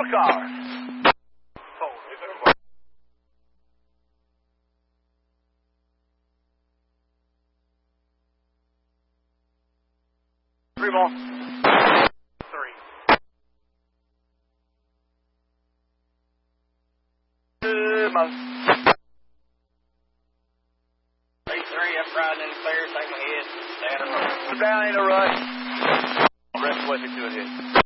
the car. Three more. Three. Good most. 3-3, I'm riding in the clear, take my head, stay out of rush. Down in a rush. Rest with it to it.